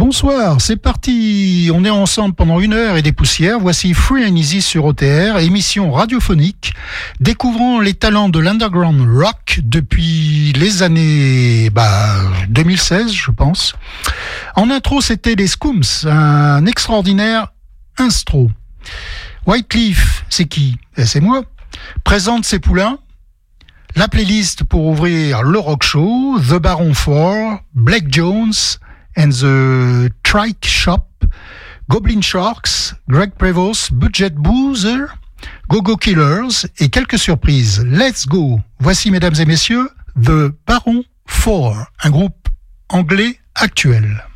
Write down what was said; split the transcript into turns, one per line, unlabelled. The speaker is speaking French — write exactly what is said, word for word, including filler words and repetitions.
Bonsoir, c'est parti. On est ensemble pendant une heure et des poussières. Voici Free and Easy sur O T R, émission radiophonique découvrant les talents de l'underground rock depuis les années bah, deux mille seize, je pense. En intro, c'était les Skooms, un extraordinaire instro. Wyclef, c'est qui? Eh, c'est moi. Présente ses poulains. La playlist pour ouvrir le rock show, The Baron four, Black Jones and the Trike Shop, Goblin Sharks, Greg Prevost, Budget Boozer, Go-Go Killers et quelques surprises. Let's go! Voici, mesdames et messieurs, The Baron four, un groupe anglais actuel.